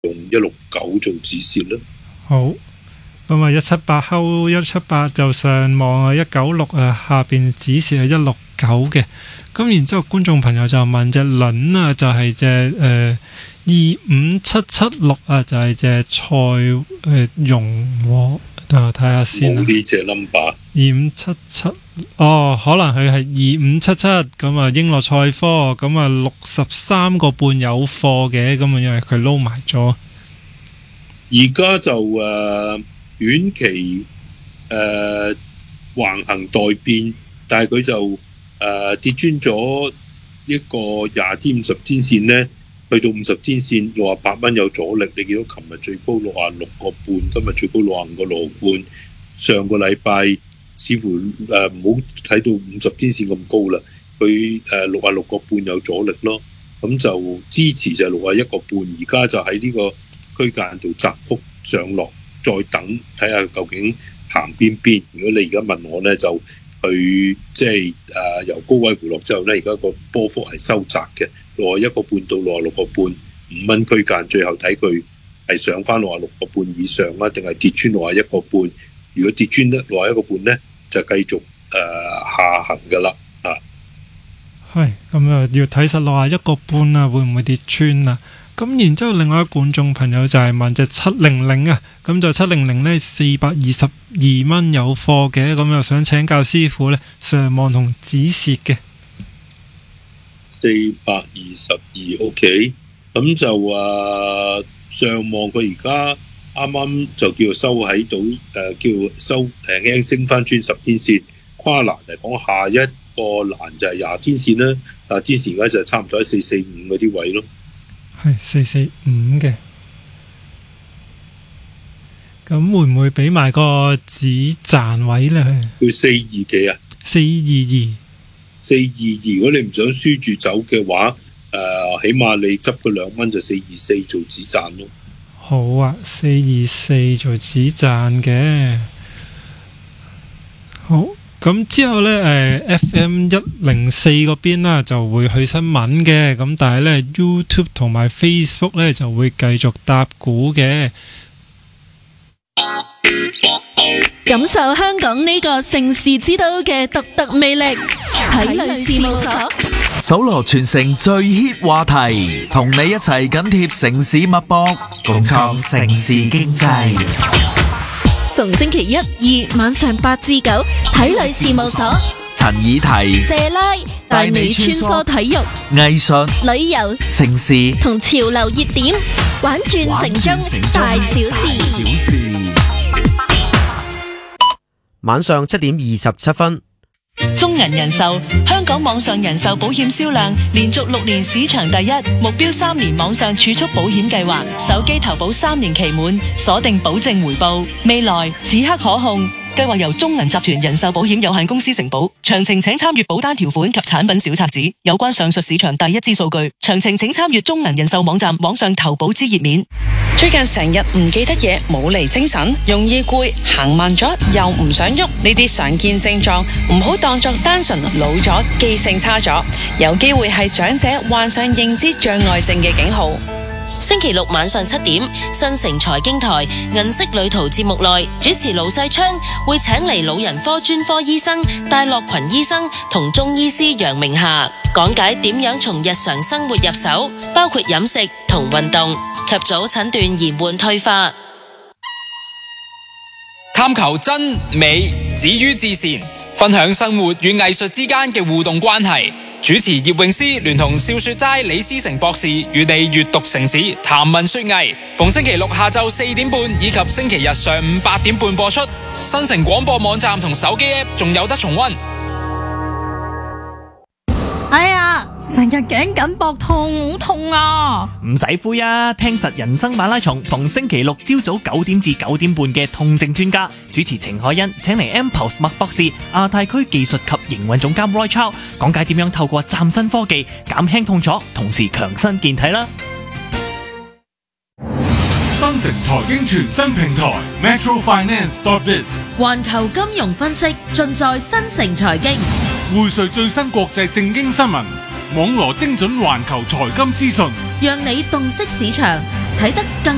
用169做止蝕啦。 好，咁啊178睺178就上望啊196啊，下邊止蝕係169嘅。咁然之後觀眾朋友就問隻輪啊，就係隻25776啊，就係隻賽融和，睇下先啊。 冇呢隻 number。 2577哦，可能佢係2577咁啊，英樂賽科咁啊63個半有貨嘅，咁啊因為佢撈埋咗。 而家就短期橫行待變，但係佢就跌穿咗一個20天50天線呢，去到50天線68蚊有阻力。你見到琴日最高66個半，今日最高65個6半。上個禮拜似乎唔好睇到50天線咁高啦，佢66個半有阻力咯。咁就支持就61個半，而家就喺呢個區間度窄幅上落，再等睇下究竟行邊邊。如果你而家問我呢，就佢即係由高位回落之後呢，而家個波幅係收窄嘅，61個半到66個半，5蚊區間，最後睇佢係上翻66個半以上啦，定係跌穿61個半。如果跌穿得61個半呢，就繼續下行㗎啦。 係咁啊，要睇實61個半啊，會唔會跌穿啊？咁然之後另外一個觀眾朋友就係問隻700啊，咁就700呢422蚊有貨嘅，咁又想請教師傅呢上望同止蝕嘅。 422 OK， 咁就上望佢而家啱啱就叫做收喺度，叫收輕輕升翻穿10天線。跨欄嚟講，下一個欄就係20天線啦。之前而家就差唔多喺445嗰啲位咯。 係445嘅。咁會唔會俾埋個止賺位呢？ 佢42幾啊 ？422。 422，如果你唔想輸住走嘅話，起碼你執個2蚊就424做止賺咯。 好啊，424做止賺嘅。好。咁之後呢FM 104嗰邊啦就會去新聞嘅，咁但係呢 YouTube 同埋 Facebook 呢就會繼續答股嘅。 感受香港呢個盛事之都嘅獨特魅力，體類事務所搜羅全城最 hit 話題，同你一齊緊貼城市脈搏，共創城市經濟。 逢星期1、2晚上8至9，體類事務所陳以提、 謝拉帶你穿梭體育、 藝術、 旅遊、 城市同潮流熱點，玩轉城中大小事。 晚上7點27分。 中銀人壽香港網上人壽保險銷量連續6年市場第一，目標3年網上儲蓄保險計劃，手機投保3年期滿，鎖定保證回報，未來此刻可控。計劃由中銀集團人壽保險有限公司承保，詳情請參閱保單條款及產品小冊子。有關上述市場第一支數據，詳情請參閱中銀人壽網站網上投保之頁面。 最近成日唔記得嘢，冇嚟精神，容易攰，行慢咗又唔想喐，呢啲常見症狀唔好當作單純老咗、記性差咗，有機會係長者患上認知障礙症嘅警號。 星期六晚上7點，新城財經台銀色旅途節目內，主持盧世昌會請嚟老人科專科醫生戴樂群醫生同中醫師楊明霞講解點樣從日常生活入手，包括飲食同運動，及早診斷延緩退化。 探求真美止於至善，分享生活與藝術之間嘅互動關係。主持葉詠詩聯同笑雪齋李思成博士與你閱讀城市談文說藝，逢星期六下晝4點半以及星期日上午8點半播出。新城廣播網站同手機 app 仲有得重溫。 哎呀，成日頸緊膊痛，好痛啊！ 唔使灰啊，聽實人生馬拉松，逢星期六朝早9點至9點半嘅痛症專家主持程海欣，請嚟 Mpulse 麥博士、亞太區技術及營運總監 Roy Chow 講解點樣透過嶄新科技減輕痛楚，同時強身健體啦。 新城財經全新平台 metrofinance.biz， 環球金融分析盡在新城財經， 匯萃最新國際政經新聞，網羅精準環球財金資訊， 讓你洞悉市場，睇得更